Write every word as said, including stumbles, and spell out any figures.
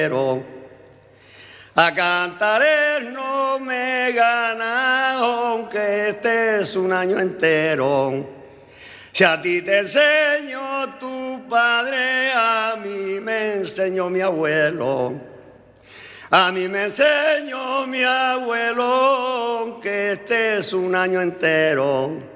A cantar no me gana, aunque estés un año entero. Si a ti te enseñó tu padre, a mí me enseñó mi abuelo. A mí me enseñó mi abuelo, aunque estés un año entero.